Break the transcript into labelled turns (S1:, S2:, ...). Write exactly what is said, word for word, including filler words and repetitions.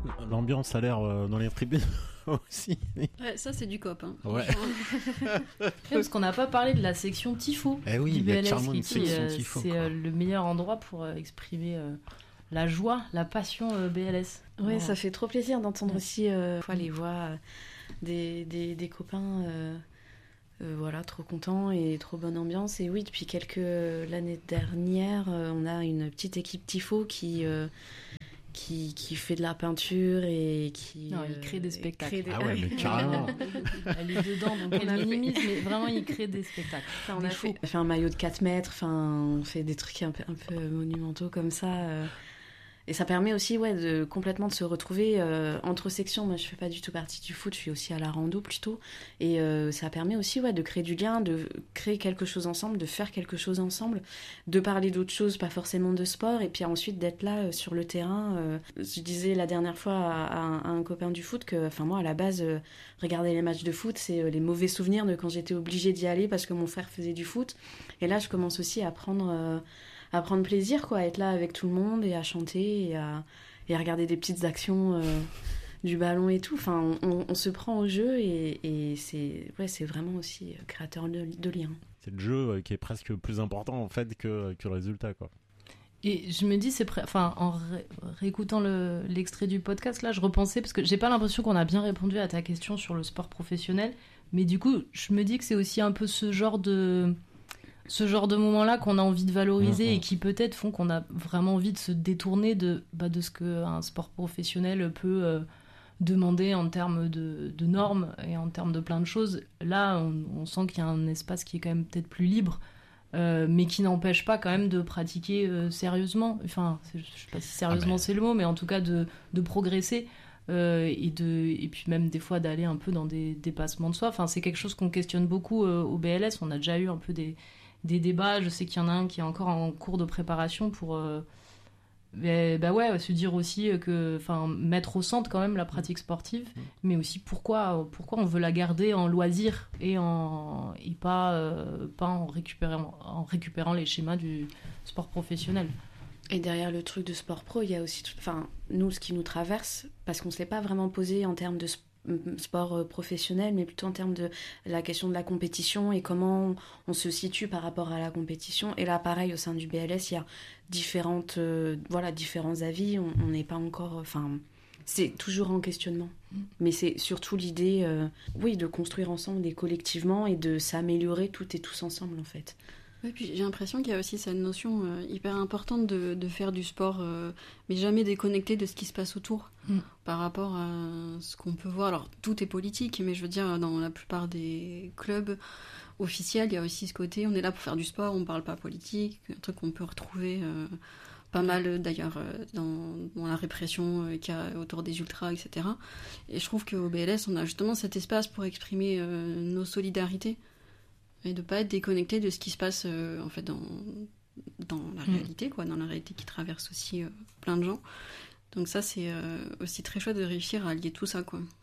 S1: L'ambiance a l'air euh, dans les tribunes aussi.
S2: Ouais, ça c'est du cop. Hein.
S1: Ouais.
S3: Parce qu'on n'a pas parlé de la section tifo.
S1: Eh oui,
S3: du
S1: il y a
S3: B L S,
S1: carrément une
S3: qui,
S1: section
S3: euh,
S1: tifo,
S3: c'est
S1: quoi.
S3: euh, le meilleur endroit pour euh, exprimer euh, la joie, la passion euh, B L S.
S4: Ouais,
S3: Oh.
S4: ça fait trop plaisir d'entendre
S3: Ouais.
S4: aussi euh, les voix euh, des, des, des copains. Euh, euh, voilà, trop contents et trop bonne ambiance. Et oui, depuis quelques l'année dernière, euh, on a une petite équipe tifo qui euh, qui qui fait de la peinture et qui
S3: Non, il crée des spectacles.
S4: crée des-
S1: Ah ouais, mais carrément.
S3: Elle est dedans, donc
S4: On
S3: elle
S4: a fait-
S3: minimise, mais vraiment, il crée des spectacles.
S4: Enfin, on
S3: Des
S4: a
S3: fous.
S4: fait, on fait un maillot de quatre mètres, enfin, on fait des trucs un peu, un peu monumentaux comme ça. euh. Et ça permet aussi ouais, de complètement de se retrouver euh, entre sections. Moi, je fais pas du tout partie du foot, je suis aussi à la rando plutôt. Et euh, ça permet aussi ouais, de créer du lien, de créer quelque chose ensemble, de faire quelque chose ensemble, de parler d'autres choses, pas forcément de sport. Et puis ensuite d'être là euh, sur le terrain. Euh, je disais la dernière fois à, à, un, à un copain du foot que, enfin moi, à la base, euh, regarder les matchs de foot, c'est euh, les mauvais souvenirs de quand j'étais obligée d'y aller parce que mon frère faisait du foot. Et là, je commence aussi à prendre... Euh, à prendre plaisir, quoi, à être là avec tout le monde et à chanter et à, et à regarder des petites actions euh, du ballon et tout. Enfin, on, on se prend au jeu et, et c'est, ouais, c'est vraiment aussi créateur de, de liens.
S1: C'est le jeu euh, qui est presque plus important en fait que, que le résultat, quoi.
S3: Et je me dis, c'est prêt. Enfin, en ré- réécoutant le, l'extrait du podcast, là, je repensais, parce que j'ai pas l'impression qu'on a bien répondu à ta question sur le sport professionnel, mais du coup, je me dis que c'est aussi un peu ce genre de. Ce genre de moments-là qu'on a envie de valoriser
S1: Mmh.
S3: et qui peut-être font qu'on a vraiment envie de se détourner de, bah, de ce qu'un sport professionnel peut euh, demander en termes de, de normes et en termes de plein de choses. Là, on, on sent qu'il y a un espace qui est quand même peut-être plus libre, euh, mais qui n'empêche pas quand même de pratiquer euh, sérieusement. Enfin, c'est- je sais pas si sérieusement
S1: Ah ben.
S3: c'est le mot, mais en tout cas de, de progresser. Euh, et, de, et puis même des fois d'aller un peu dans des dépassements de soi. Enfin, c'est quelque chose qu'on questionne beaucoup euh, au B L S. On a déjà eu un peu des, des débats. Je sais qu'il y en a un qui est encore en cours de préparation pour euh, bah, bah ouais, se dire aussi que, enfin, mettre au centre quand même la pratique sportive,
S1: Mmh.
S3: mais aussi pourquoi, pourquoi on veut la garder en loisir et, en, et pas, euh, pas en, récupérant, en récupérant les schémas du sport professionnel.
S4: Et derrière le truc de sport pro, il y a aussi, tout- enfin, nous, ce qui nous traverse, parce qu'on ne s'est pas vraiment posé en termes de sp- sport euh, professionnel, mais plutôt en termes de la question de la compétition et comment on se situe par rapport à la compétition. Et là, pareil, au sein du B L S, il y a différentes, euh, voilà, différents avis. On on n'est pas encore, enfin, c'est toujours en questionnement. Mais c'est surtout l'idée, euh, oui, de construire ensemble et collectivement et de s'améliorer toutes et tous ensemble, en fait.
S2: Ouais, puis j'ai l'impression qu'il y a aussi cette notion euh, hyper importante de, de faire du sport, euh, mais jamais déconnecté de ce qui se passe autour,
S3: Mm.
S2: par rapport à ce qu'on peut voir. Alors, tout est politique, mais je veux dire, dans la plupart des clubs officiels, il y a aussi ce côté, on est là pour faire du sport, on parle pas politique, un truc qu'on peut retrouver euh, pas mal euh, d'ailleurs euh, dans, dans la répression euh, qu'il y a autour des ultras, et cetera. Et je trouve qu'au B L S, on a justement cet espace pour exprimer euh, nos solidarités, et de pas être déconnecté de ce qui se passe euh, en fait dans dans la
S3: Mm.
S2: réalité, quoi, dans la réalité qui traverse aussi euh, plein de gens. Donc ça, c'est euh, aussi très chouette de réussir à allier tout ça, quoi.